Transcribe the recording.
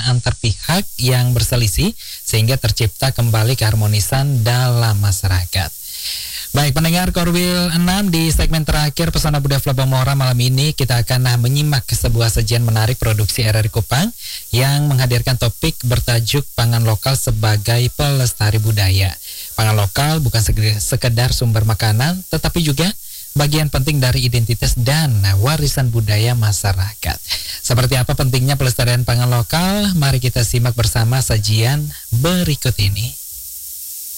antar pihak yang berselisih sehingga tercipta kembali keharmonisan dalam masyarakat. Baik, pendengar Korwil 6, di segmen terakhir Pesona Budaya Flabang Mora malam ini kita akan menyimak sebuah sajian menarik produksi RRI Kupang yang menghadirkan topik bertajuk pangan lokal sebagai pelestari budaya. Pangan lokal bukan sekedar sumber makanan, tetapi juga bagian penting dari identitas dan warisan budaya masyarakat. Seperti apa pentingnya pelestarian pangan lokal? Mari kita simak bersama sajian berikut ini.